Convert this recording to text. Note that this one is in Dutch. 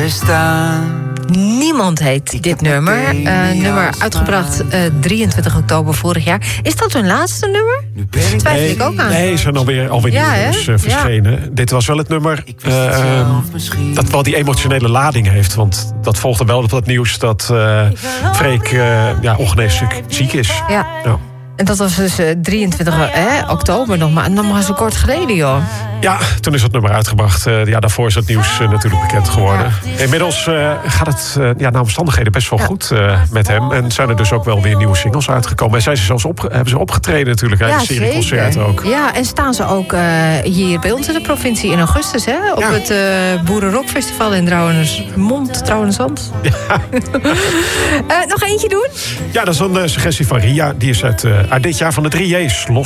staan. Niemand heet dit nummer. Nummer uitgebracht 23 oktober vorig jaar. Is dat hun laatste nummer? Twijfel ik ook aan. Nee, ze zijn alweer nieuwe nummers verschenen. Ja. Dit was wel het nummer dat wel die emotionele lading heeft. Want dat volgde wel op het nieuws dat Freek ongeneeslijk ziek is. Ja. En dat was dus 23 oktober nog maar zo kort geleden, joh. Ja, toen is het nummer uitgebracht. Daarvoor is het nieuws natuurlijk bekend geworden. Ja. Inmiddels gaat het naar omstandigheden best wel goed met hem. En zijn er dus ook wel weer nieuwe singles uitgekomen. En zijn ze zelfs hebben ze opgetreden natuurlijk. Een serie concerten ook. Ja, en staan ze ook hier bij ons in de provincie in augustus. Hè, op het Boerenrockfestival in Trouwensand. Ja. Nog eentje doen? Ja, dat is een suggestie van Ria. Die is uit dit jaar van de 3J's. Los